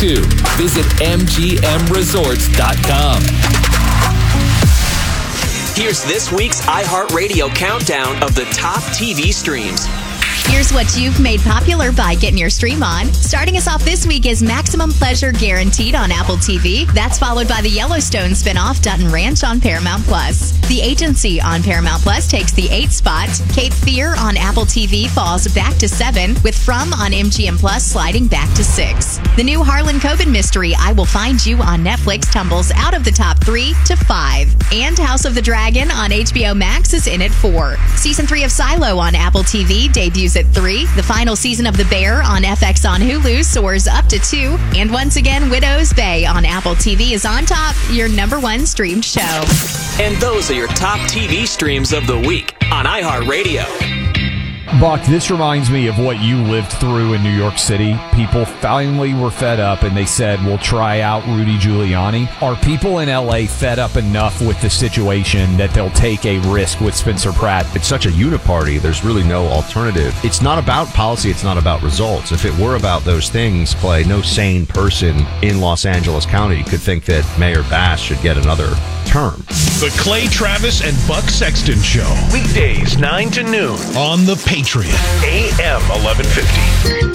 too. Visit MGMresorts.com. Here's this week's iHeartRadio countdown of the top TV streams. Here's what you've made popular by getting your stream on. Starting us off this week is Maximum Pleasure Guaranteed on Apple TV. That's followed by the Yellowstone spinoff Dutton Ranch on Paramount Plus. The Agency on Paramount Plus takes the 8th spot. Cape Fear on Apple TV falls back to 7, with From on MGM Plus sliding back to 6. The new Harlan Coben mystery, I Will Find You on Netflix, tumbles out of the top 3 to 5. And House of the Dragon on HBO Max is in at 4. Season 3 of Silo on Apple TV debuts at 3. The final season of The Bear on FX on Hulu soars up to 2. And once again, Widow's Bay on Apple TV is on top, your number 1 streamed show. And those are your top TV streams of the week on iHeartRadio. Buck, this reminds me of what you lived through in New York City. People finally were fed up and they said, we'll try out Rudy Giuliani. Are people in LA fed up enough with the situation that they'll take a risk with Spencer Pratt? It's such a uniparty, there's really no alternative. It's not about policy, it's not about results. If it were about those things, Clay, no sane person in Los Angeles County could think that Mayor Bass should get another term. The Clay Travis and Buck Sexton Show. Weekdays 9 to noon on The Patriot. AM 1150.